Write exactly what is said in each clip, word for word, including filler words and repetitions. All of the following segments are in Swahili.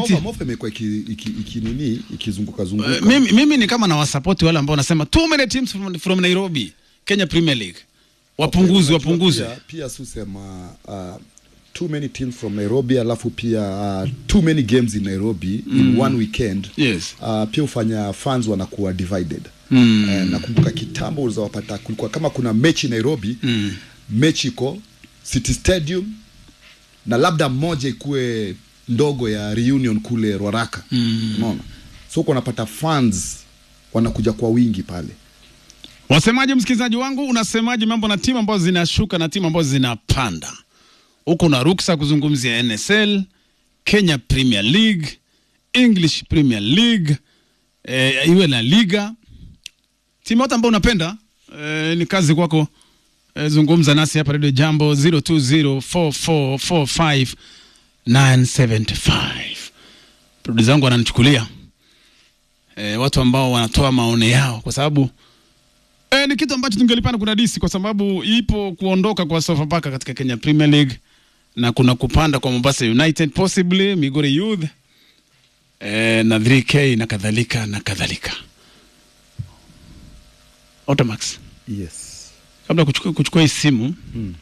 City. Mofa imekuwa ikinini ikizunguka zunguka. Uh, mimi mimi ni kama na wasupport wale ambao wanasema too many teams from, from Nairobi, Kenya Premier League. Wapunguzi okay, wapunguzi. Pia, pia susema uh, too many teams from Nairobi alafu pia uh, too many games in Nairobi mm. in one weekend. Yes. Uh, pia ufanya fans wanakuwa divided. Mm. Uh, nakumbuka kitambo ulizowapata kulikuwa kama kuna mechi Nairobi, mm. mechi iko City Stadium na labda moja ikue ndogo ya reunion kule Ruaraka. Mm. Unaona? So kwa napata fans wanakuja kwa wingi pale. Wasemaje msikilizaji wangu, unasemaje mambo na timu ambazo zinashuka na timu ambazo zinapanda? Huko na ruksa kuzungumzia N S L, Kenya Premier League, English Premier League, eh, iwe na Liga. Timu yote ambayo unapenda, eh, ni kazi kwako. Eh, zungumza nasi hapa Radio Jambo zero two zero four four four five nine seven five. Producer wangu ananichukulia eh, watu ambao wanatoa maoni yao kwa sababu eh, ni kitu ambacho tungelipana kuna disi kwa sababu ipo kuondoka kwa Sofapaka katika Kenya Premier League na kuna kupanda kwa Mombasa United possibly, Migori Youth eh, na three K na kadhalika na kadhalika. Automax. Yes. Kabla kuchukua kuchukua hii simu, hmm.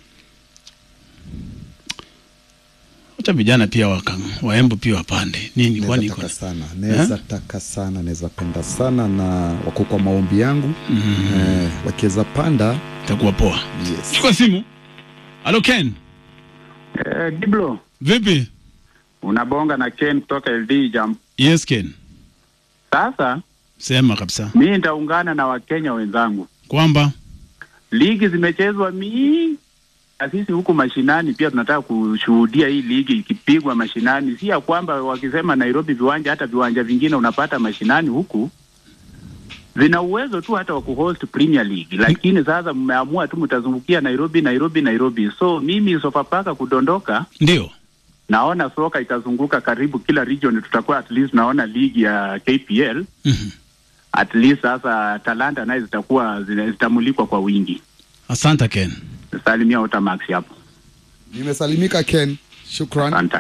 Acha vijana pia waka waembo pia wapande. Nini kwani iko sana. Naweza taka sana, naweza penda sana na wako kwa maombi yangu. Mm. Eh, wakiweza panda itakuwa poa. Yes. Chukua simu. Hello Ken. Eh, Diblo. Vipi? Unabonga na Ken kutoka L D Jam. Yes Ken. Sasa sema kabisa. Mimi nitaungana na Wakenya wenzangu. Kwamba ligi zimechezwa mingi. Sisi huku mashinani pia tunataka kushuhudia hii ligi ikipigwa mashinani. Si ya kwamba wakisema Nairobi viwanja, hata viwanja vingine unapata mashinani huku. Vina uwezo tu hata wa kuhost Premier League. Lakini sasa mmeamua tu mtazungukia Nairobi, Nairobi, Nairobi. So mimi Sofapaka kudondoka. Ndio. Naona soka itazunguka karibu kila region, tutakuwa at least naona ligi ya K P L. Mhm. At least sasa talanta nazo zitakuwa zitamulikwa kwa wingi. Asante Ken. Salimia Otamax hapo. Nimesalimika Ken. Shukrani. Asante.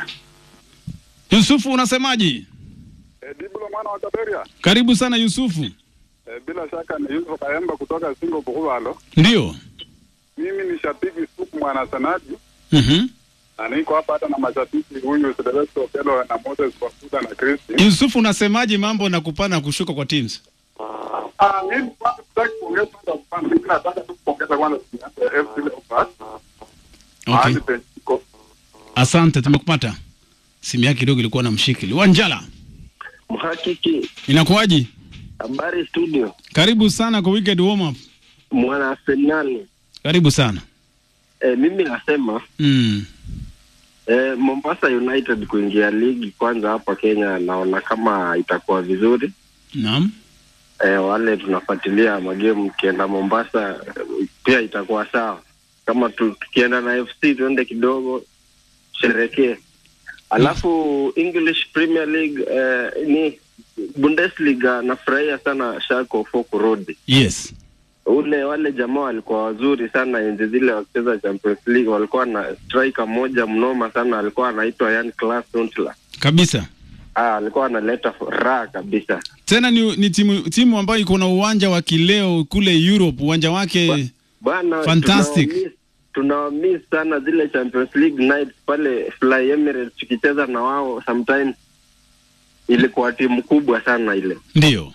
Yusufu unasemaje? Eh, Dibula mwana wa Taberia. Karibu sana Yusufu. Eh, bila shaka ni Yusufu Kaemba kutoka Singo Buhalo. Ndio. Mimi ni shabiki suku mwana Sanadi. Mhm. Na niko hapa hata na mashabiki huyu Silvestre Okelo na Moses Wakuda na Christy. Yusufu unasemaje mambo na kupanda kushuka kwa teams? Ah, mimi kwanza sitaki kuongea kwa sababu mimi nataka tu kuongeza kwanza F C Leopards. Okay. Asante, tumekupata. Simu yake kidogo ilikuwa na mshikili. Wanjala. Mhakiki. Inakuaje? Habari studio. Karibu sana kwa weekend warm up. Mwana Arsenal. Karibu sana. Eh, mimi nasema mm. eh, Mombasa United kuingia ligi kwanza hapa Kenya naona kama itakuwa vizuri. Naam. Eh, wale tunafuatilia magame kienda Mombasa pia itakuwa sawa. Kama tukienda na F C tuende kidogo sherekee. Alafu English Premier League eh, ni Bundesliga nafurahia sana Schalke four kurudi. Yes. Ule wale jamaa walikuwa wazuri sana enzi zile wakicheza Champions League, walikuwa na striker moja mnoma sana alikuwa anaitwa Jan Klaas Huntelaar. Kabisa. Ah, alikuwa analeta raha kabisa. Tena ni, ni timu timu ambayo iko na uwanja wa kileo kule Europe, uwanja wake bana fantastic. Tunawamiss sana zile Champions League nights pale Fly Emirates tukicheza na wao sometimes. Ilikuwa timu kubwa sana ile. Ndio.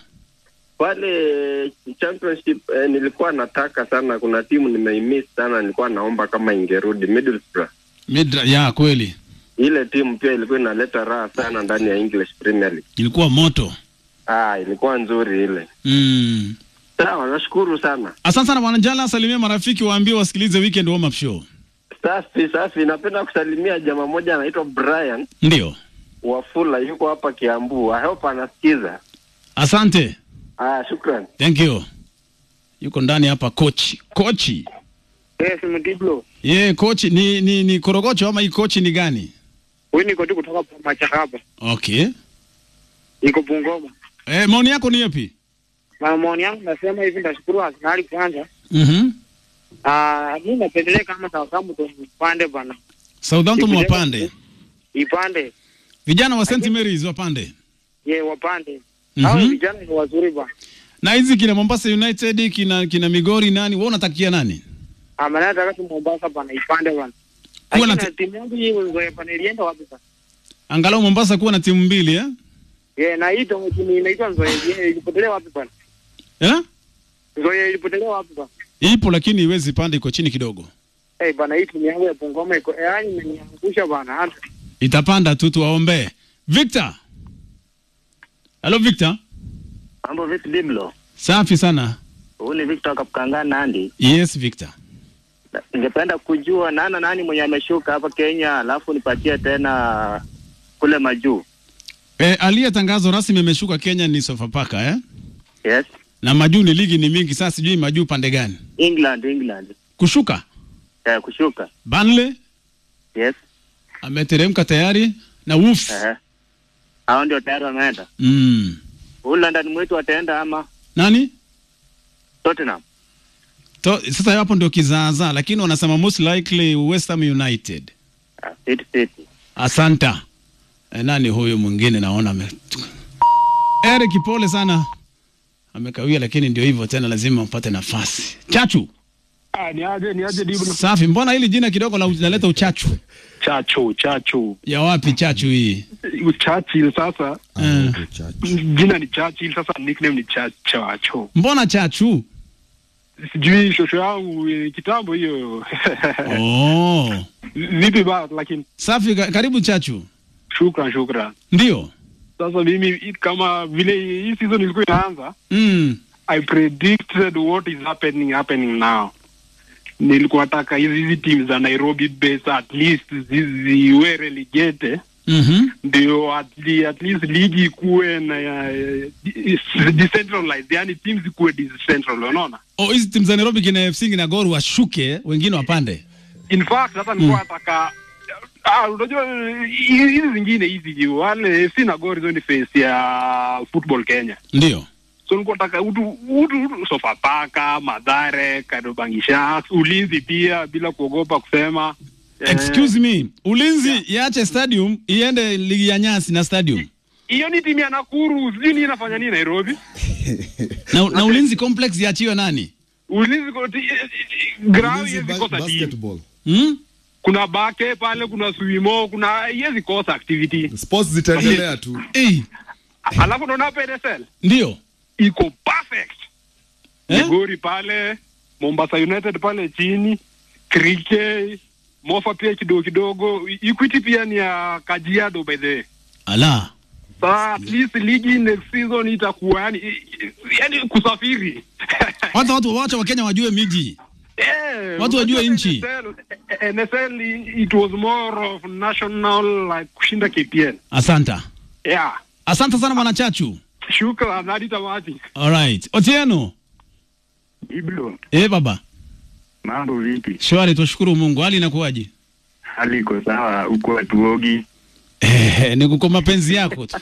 Pale championship eh, nilikuwa nataka sana, kuna timu nimeimiss sana, nilikuwa naomba kama ingerudi Middlesbrough. Midra, ya kweli. Ile timu pia ilikuwa inaleta raha sana ndani ya English Premier League. Ilikuwa moto. Ah, ilikuwa nzuri ile. Mm. Sawa, nashukuru sana. Asante sana Bwana Njala, salimia marafiki waambie wasikilize weekend warm up show. Safi, safi. Napenda kusalimia jamaa mmoja anaitwa Brian. Ndio. Wafula yuko hapa Kiambu. I hope anasikiza. Asante. Ah, shukrani. Thank you. Yuko ndani hapa coach. Coach. Yes, Mdiblo. Yeah, coach ni ni ni Korogocho ama hii coach ni gani? Wewe niko tu kutoka Machakaba. Okay. Niko Bungoma. Eh, maoni yako ni yapi? Na maoni yangu nasema hivi, ndashukuru Arsenal kwanza. Mhm. Ah, mimi napendelea kama Southampton ipande bana. Southampton wapande. Ipande. Vijana wa Saint Mary's wapande. Ye wapande. Mhm. Hao vijana ni wazuri bwana. Na hizi kina Mombasa United, kina kina Migori nani? Wewe unatakia nani? Amana nataka tu Mombasa bwana ipande bwana. Kuwa na Lakini timu yangu hii Nzoia bwana ilienda wapi sasa? Angalau Mombasa kuwa na timu mbili eh? Ye na hii timu timu inaitwa Nzoia ilipotelea wapi bwana? Eh? Nzoia ilipotelea wapi bwana? Ipo lakini iwezi pande, iko chini kidogo. Eh hey, bwana hii timu yangu ya Bungoma iko yaani imeniangusha bwana hata. Itapanda tu, tuwaombe. Victor. Hello Victor. Mambo vipi Diblo? Safi sana. Huyu ni Victor Kapkangana Nandi. Yes Victor. Ningependa kujua nana nani mwenye ameshuka hapa Kenya, alafu nipatie tena kule majuu. Eh, aliye tangazo rasmi ameshuka Kenya ni Sofapaka eh? Yes. Na majuu ni ligi ni mingi, sasa sijui majuu pande gani. England, England. Kushuka? Eh, kushuka. Burnley? Yes. Ameteremka tayari na Wolves. Eh. Hao ndio tayari wameenda. Mm. Huyu London mwetu ataenda ama Nani? Tottenham. To, sasa hapo ndio kizaazaa, lakini wanasema most likely West Ham United. Ah, City City. Asanta. E, nani huyu mwingine naona ame... Eric pole sana. Amekawia lakini ndio hivyo tena, lazima upate nafasi. Chachu. Ah, ni aje ni aje Diblo. Safi, mbona hili jina kidogo la unaleta uchachu? Chacho, chacho. Ya wapi chachu hii? Churchill sasa. Eh. Jina ni Churchill sasa, nickname ni Chacho. Mbona chachu? Sijui shosho yangu eh, kitambo hiyo. Oh. Vipi ba lakini Safi, karibu chachu. Shukran shukran. Ndio. Sasa mimi kama vile hii season ilikuwa inaanza, Mm. I predicted what is happening happening now. Nilikuwa nataka hizi hizi teams za Nairobi based at least ziwe relegated. Mhm. Ndio at, at least ligi ikuwe na uh, decentralized, yani teams ikuwe decentralized, unaona? Oh, hizi timu za Nairobi kina F C na Gor washuke, wengine wapande. In fact hata nilikuwa nataka ah, unajua hizi zingine hizi wale F C na Gor hizo ni face ya football Kenya. Ndio. So nilikuwa nataka utu utu Sofapaka, Mathare, Kariobangi, Ulinzi pia bila kuogopa kusema. Excuse me, Ulinzi yeah. Iache stadium iende ligi ya nyasi na stadium. Hiyo ni timu ya Nakuru, sijui ni inafanya nini Nairobi. na, na Ulinzi complex iachiwe nani? Ulinzi ground hizi kosa basketball. Hmm? Kuna bake pale, kuna swimo, kuna hizi kosa activity. Sports zitaendelea tu. Eh. Alafu ndo na P S L. Ndio. Iko perfect. Eh? Migori pale, Mombasa United pale chini, Krike, Mofa pia kidogo kidogo, Equity pia ni ya Kajiado by the way. Ala. Sa at least ligi next season itakuwa yani yani kusafiri. Watu watu wacha Wakenya wajue miji. Eh, watu wajue inchi. N S L it was more of national like kushinda K P L. Asanta. Yeah. Asante sana mwana Chachu. Shukran hadi tamati. All right. Otieno. Iblo. Eh baba. Mambo vipi? Shwari, tushukuru Mungu. Hali inakuwaje? Hali iko sawa, uko atuogi. Eh, ni kuko mapenzi yako tu.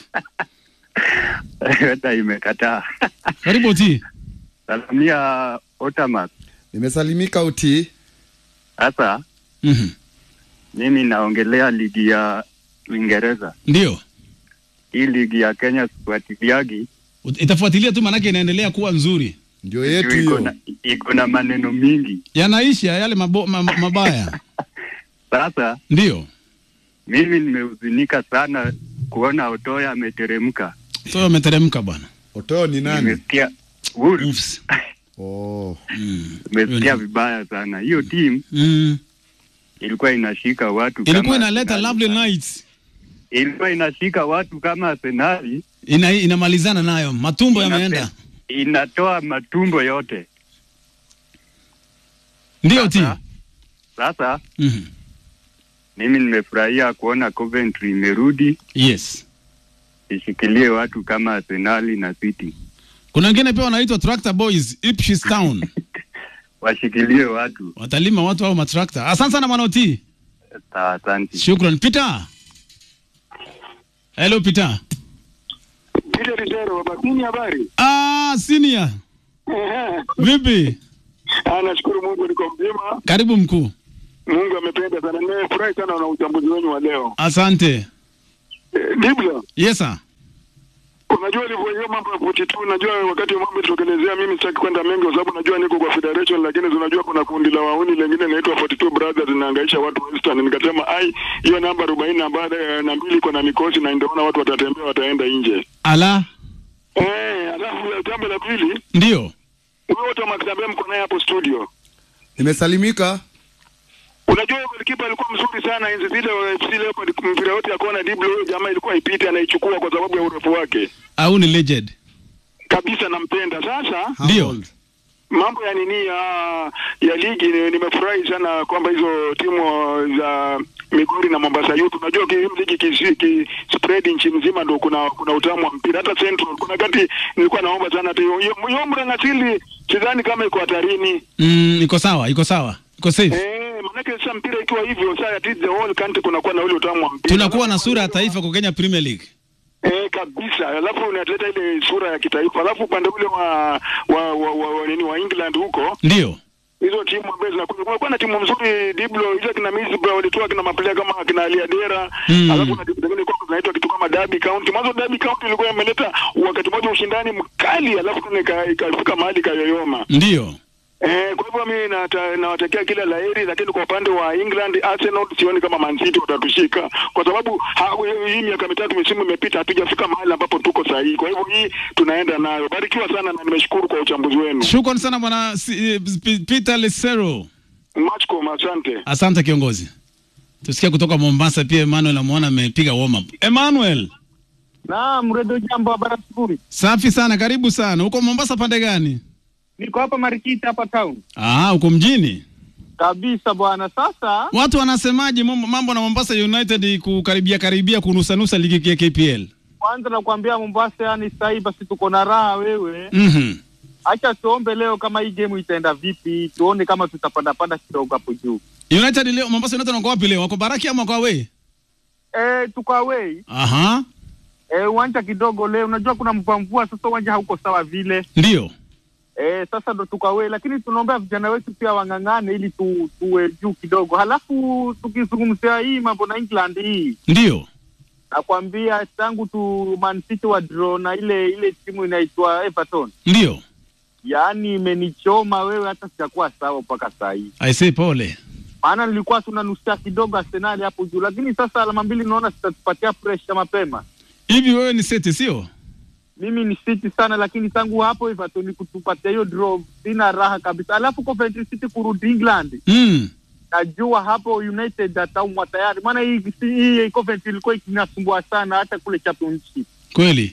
Hata imekataa. Karibu Oti. Salamia Otamak. Nimesalimika Oti. Sasa Mhm. mimi naongelea ligi ya Uingereza. Ndio. Hii ligi ya Kenya sifuatiliagi. Itafuatilia tu manake inaendelea kuwa nzuri. Ndio yetu hiyo. Iko na maneno mingi. Yanaisha yale mabo, ma, mabaya. Sasa ndio. Mimi nimehuzunika sana kuona Otoya ameteremka. Otoya ameteremka bwana. Otoya ni nani? Nimesikia Wolves. Oh. Mm. Nimesikia vibaya sana. Hiyo team mm. ilikuwa inashika watu ilikuwa kama inaleta Lovely Nights. Ilikuwa inashika watu kama Arsenal. Ina inamalizana nayo. Matumbo yameenda. Inatoa matumbo yote. Ndio ti. Sasa mhm. Mimi nimefurahia kuona Coventry imerudi. Yes. Ishikilie watu kama Arsenal na City. Kuna wengine pia wanaitwa Tractor Boys, Ipswich Town. Washikilie watu. Watalima watu au matrakta. Asante sana Manoti. Asante. Shukran. Peter. Hello Peter. Peter Ritero, bakini habari? Ah, senior. Vipi? Ah, nashukuru Mungu niko mzima. Karibu mkuu. Mungu amependa sana. Nimefurahi sana na uchambuzi wenu wa leo. Asante. Dibla. Yes sir. Unajua ilivyoingia mambo ya forty two, unajua wakati mambo tutokelezea, mimi sitaki kwenda mengi kwa sababu najua niko kwa federation, lakini unajua kuna kundi la wauni lingine linaitwa forty two brothers linahangaisha watu Western. Nikasema ai, hiyo namba arobaini na baada na mbili iko na mikosi na ndio watu watatembea wataenda nje. Ala. Eh, alafu jambo la pili. Ndio. Wewe wote mkitembea mko naye hapo studio. Nimesalimika. Unajua golikipa alikuwa mzuri sana enzi zile wa F C Leopard, mpira wote akaona Diblo, huyo jamaa ilikuwa ipite anaichukua kwa sababu ya urefu wake. Au ni legend. Kabisa nampenda. Sasa ndio mambo ya nini ya, ya ligi nimefurahi sana kwamba hizo timu za Migori na Mombasa Youth, unajua hii ligi kisiki spread nchi mzima ndio kuna kuna utamu wa mpira. Hata Central kuna kati nilikuwa naomba sana hiyo hiyo Mrangasili sidhani kama iko hatarini. Mm, iko sawa, iko sawa. Iko safe. Eh, manake sasa mpira ikiwa hivyo sasa at the whole country kuna kuwa na ule utamu wa mpira. Tunakuwa na sura ya taifa kwa Kenya Premier League. Eh, kabisa. Alafu unaleta ile sura ya kitaifa. Alafu upande ule wa wa wa, wa, wa nini wa England huko. Ndio. Hizo timu ambazo zinakuja kulikuwa na timu nzuri Diblo, ile kina Misbah walitoa kina maplaya kama kina Aliadera. Mm. Alafu na timu nyingine kwa zinaitwa kitu kama Derby County. Mwanzo Derby County ilikuwa imeleta wakati mmoja ushindani mkali, alafu ikafika mahali kayoyoma. Ndio. Eh, kwa hivyo mimi nawatakia kila laheri, lakini kwa upande wa England Arsenal sioni kama Man City watatushika kwa sababu hii miaka mitatu misimu imepita hatujafika mahali ambapo tuko sahihi. Kwa hivyo hii tunaenda nayo. Barikiwa sana na nimeshukuru kwa uchambuzi wenu. Shukrani sana bwana Peter Lesero. Machko, asante. Asante kiongozi. Tusikia kutoka Mombasa pia Emmanuel amuona amepiga warm up. Emmanuel. Naam, Radio Jambo habari nzuri. Safi sana, karibu sana. Uko Mombasa pande gani? Niko hapa Marikiti hapa town. Ah, uko mjini? Kabisa bwana. Sasa watu wanasemaje mambo na Mombasa United kukaribia karibia kunusanusa ligi ya K P L? Kwanza nakwambia Mombasa yani sasa hivi basi tuko na raha wewe. Mhm. Acha tuombe leo kama hii game itaenda vipi, tuone kama tutapanda panda kidogo hapo juu. United leo Mombasa United wako wapi leo? Wako Baraki ama wako away? Eh, tuko away. Aha. Eh, uwanja kidogo leo unajua kuna mvua mvua, sasa uwanja hauko sawa vile. Ndio. Eh, sasa ndo tukawe, lakini tunaomba vijana wetu pia wangangane ili tu, tuwe juu kidogo. Halafu tukizungumzia hii mambo na England hii. Ndio. Nakwambia tangu tu Man City wa draw na ile ile timu inaitwa Everton. Ndio. Yaani imenichoma wewe, hata sijakuwa sawa mpaka saa hii. I say pole. Maana nilikuwa tunanusia kidogo Arsenal hapo juu, lakini sasa alama mbili naona sitatupatia pressure mapema. Hivi wewe ni City sio? Mimi ni City sana, lakini tangu hapo Everton kutupatia hiyo draw sina raha kabisa. Alafu Coventry City kurudi England. Mm. Najua hapo United ataumwa tayari. Maana hii hii Coventry ilikuwa inasumbua sana hata kule Championship. Kweli?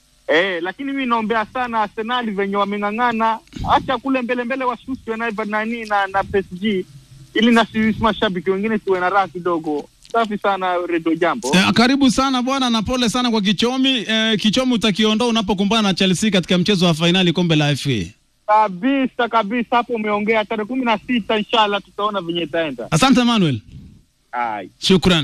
Eh, lakini mimi naombea sana Arsenal venye wamengangana, acha kule mbele mbele washushe na nani na na P S G ili na sisi mashabiki wengine tuwe na raha kidogo. Safi sana Radio Jambo. Eh, karibu sana bwana na pole sana kwa Kichomi. Eh, Kichomi utakiondoa unapokumbana na Chelsea katika mchezo wa finali kombe la F A. Kabisa kabisa, hapo umeongea. Tarehe kumi na sita inshallah tutaona venye itaenda. Asante Emmanuel. Ai. Shukran.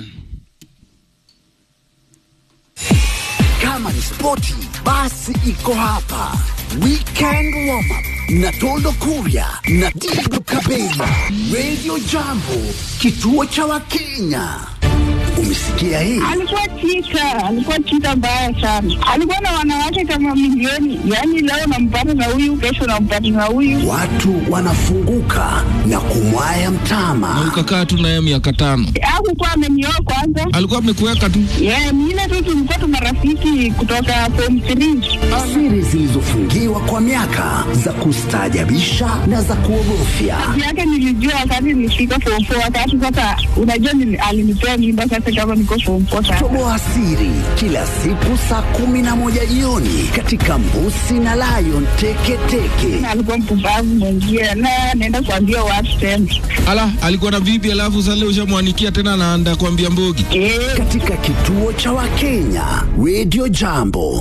Kama ni spoti basi iko hapa. Weekend warm up na Toldo Kuria na Diego Kabela. Radio Jambo, kituo cha Wakenya. Umesikia hii? Alikuwa tisa, alikuwa tisa mbaya sana. Alikuwa na wanawake kama milioni. Yaani leo nampata na huyu, kesho nampata na huyu. Watu wanafunguka na kumwaya mtama. Na ukakaa tu na yeye miaka tano. Hakukuwa amenioa kwanza. Alikuwa amekuweka tu. Yeah, mimi tu tulikuwa tu marafiki kutoka form three. Siri zilizofungiwa kwa miaka za kustaajabisha na za kuogofya. Yake nilijua wakati nilifika form four, wakati sasa unajua alinipea mimba sasa kama niko form four. Toboa siri kila siku saa kumi na moja jioni katika Mbusi na Lion Teke Teke. Alikuwa mpumbavu mwingie na naenda kuambia watu tena. Ala, alikuwa na bibi alafu sasa leo ushamwanikia tena anaanda kuambia mbogi. Eh. Katika kituo cha Wakenya, Radio Jambo.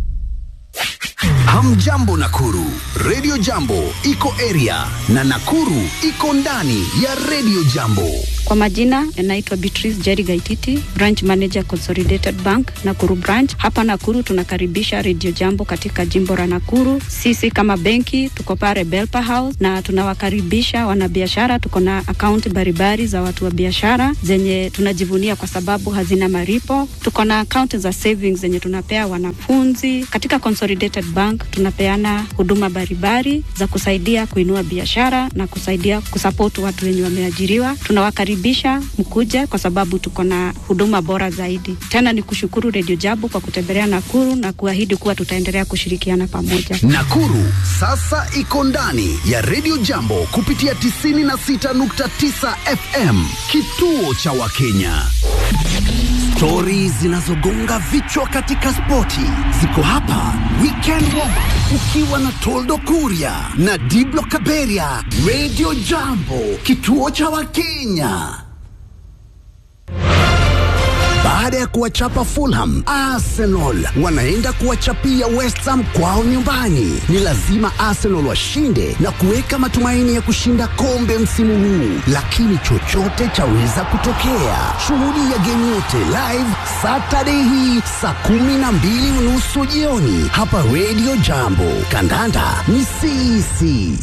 Hamjambo Nakuru, Radio Jambo iko area na Nakuru iko ndani ya Radio Jambo. Kwa majina naitwa Beatrice Jerry Gaititi, branch manager Consolidated Bank Nakuru branch. Hapa Nakuru tunakaribisha Radio Jambo katika jimbo la Nakuru. Sisi kama benki tuko pale Belpa House na tunawakaribisha wanabiashara. Tuko na account baribari za watu wa biashara zenye tunajivunia kwa sababu hazina maripo. Tuko na account za savings zenye tunapea wanafunzi. Katika Consolidated Bank tunapeana huduma baribari za kusaidia kuinua biashara na kusaidia kusupport watu wenye wameajiriwa. Tunawakaribisha mkuje kwa sababu tuko na huduma bora zaidi. Tena ni kushukuru Radio Jambo kwa kutembelea Nakuru na kuahidi kuwa tutaendelea kushirikiana pamoja. Nakuru sasa iko ndani ya Radio Jambo kupitia tisini na sita nukta tisa F M, kituo cha Wakenya. Stori zinazogonga vichwa katika spoti ziko hapa Weekend Warm ukiwa na Toldo Kuria na Diblo Kaberia. Radio Jambo, kituo cha Wakenya. Baada ya kuwachapa Fulham, Arsenal wanaenda kuwachapia West Ham kwao nyumbani. Ni lazima Arsenal washinde na kuweka matumaini ya kushinda kombe msimu huu, lakini chochote chaweza kutokea. Shuhudia game yote live Saturday hii saa kumi na mbili unusu jioni hapa Radio Jambo. Kandanda ni sisi.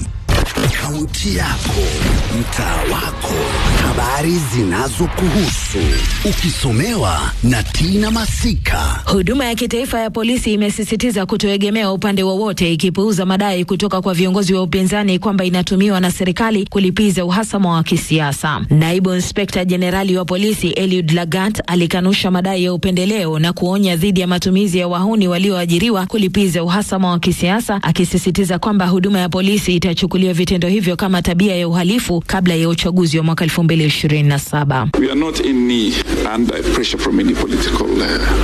Kaunti yako, mtaa wako, habari zinazokuhusu, ukisomewa na Tina Masika. Huduma ya kitaifa ya polisi imesisitiza kutoegemea upande wowote, ikipuuza madai kutoka kwa viongozi wa upinzani kwamba inatumiwa na serikali kulipiza uhasama wa kisiasa. Naibu Inspekta Jenerali wa polisi Eliud Lagat alikanusha madai ya upendeleo na kuonya dhidi ya matumizi ya wahuni walioajiriwa kulipiza uhasama wa kisiasa, akisisitiza kwamba huduma ya polisi itachukulia vitendo hivyo kama tabia ya uhalifu kabla ya uchaguzi wa mwaka elfu mbili ishirini na saba. We are not in need under pressure from any political uh,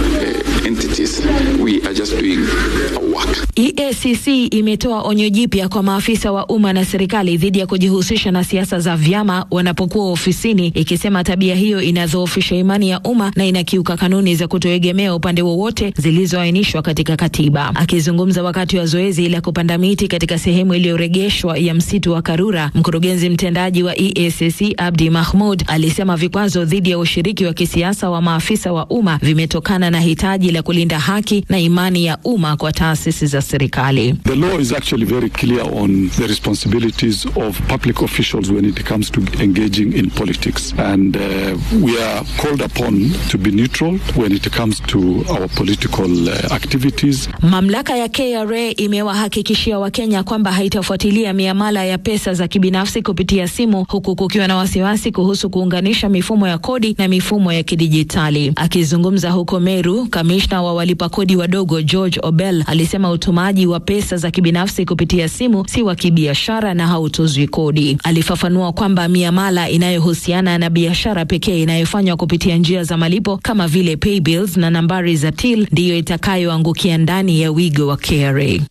uh, entities. We are just doing our work. E A C C imetoa onyo jipya kwa maafisa wa umma na serikali dhidi ya kujihusisha na siasa za vyama wanapokuwa ofisini, ikisema tabia hiyo inadhoofisha imani ya umma na inakiuka kanuni za kutoegemea upande wowote zilizoainishwa katika katiba. Akizungumza wakati wa zoezi la kupanda miti katika sehemu iliyoregeshwa ya msitu wa Karura, mkurugenzi mtendaji wa E A C C Abdi Mahmoud alisema vikwazo dhidi ya ushiriki wa kisiasa wa maafisa wa umma vimetokana na hitaji la kulinda haki na imani ya umma kwa taasisi za serikali. The law is actually very clear on the responsibilities of public officials when it comes to engaging in politics, and uh, we are called upon to be neutral when it comes to our political uh, activities. Mamlaka ya K R A imewahakikishia Wakenya kwamba haitafuatilia miamala ya pesa za kibinafsi kupitia simu, huku kukiwa na wasiwasi kuhusu kuunganisha mifumo ya kodi na mifumo ya kidijitali. Akizungumza huko Meru, kamishna wa walipa kodi wadogo George Obel alisema utumaji wa pesa za kibinafsi kupitia simu si wa kibiashara na hautozwi kodi. Alifafanua kwamba miamala inayohusiana na biashara pekee inayofanywa kupitia njia za malipo kama vile pay bills na nambari za till ndiyo itakayoangukia ndani ya wigo wa K R A.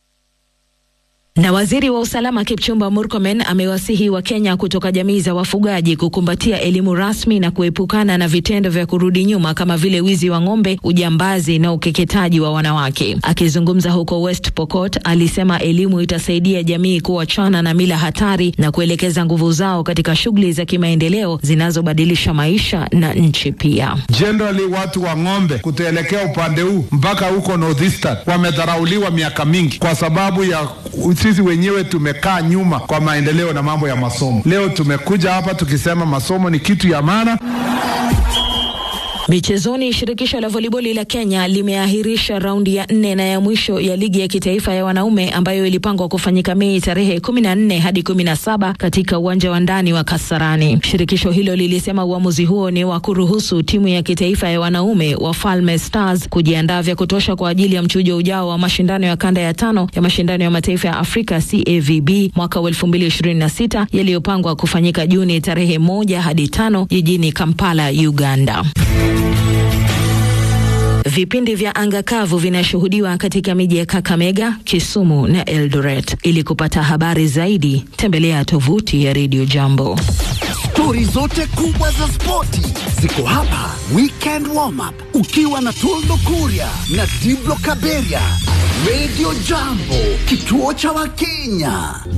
Na waziri wa usalama Kipchumba Murkomen amewasihi wa Kenya kutoka jamii za wafugaji kukumbatia elimu rasmi na kuepukana na vitendo vya kurudi nyuma kama vile wizi wa ng'ombe, ujambazi na ukeketaji wa wanawake. Akizungumza huko West Pokot, alisema elimu itasaidia jamii kuachana na mila hatari na kuelekeza nguvu zao katika shughuli za kimaendeleo zinazobadilisha maisha na nchi pia. Generally watu wa ng'ombe kutoelekea upande huu mpaka huko Northeastern wamedharauliwa miaka mingi kwa sababu ya sisi wenyewe tumekaa nyuma kwa maendeleo na mambo ya masomo. Leo tumekuja hapa tukisema masomo ni kitu ya maana. Michezoni, shirikisho la voliboli la Kenya limeahirisha raundi ya nne na ya mwisho ya ligi ya kitaifa ya wanaume ambayo ilipangwa kufanyika Mei tarehe kumi na nne hadi kumi na saba katika uwanja wa ndani wa Kasarani. Shirikisho hilo lilisema uamuzi huo ni wa kuruhusu timu ya kitaifa ya wanaume wa Falme Stars kujiandaa vya kutosha kwa ajili ya mchujo ujao wa mashindano ya kanda ya tano ya mashindano ya mataifa ya Afrika C A V B mwaka wa elfu mbili ishirini na sita yaliyopangwa kufanyika Juni tarehe moja hadi tano jijini Kampala, Uganda. Vipindi vya anga kavu vinashuhudiwa katika miji ya Kakamega, Kisumu na Eldoret. Ili kupata habari zaidi, tembelea tovuti ya Radio Jambo. Stori zote kubwa za spoti ziko hapa Weekend Warm Up ukiwa na Toldo Kuria na Diblo Kaberia. Radio Jambo, kituo cha Wakenya.